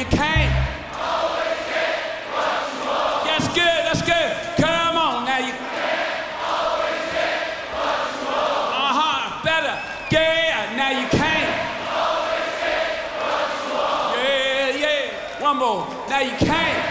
you can't. Always get what you want. That's good, that's good. Come on, now you. Always get what you want. Better. Yeah, now you can't. Always get what you want. Yeah, yeah. One more. Now you can't.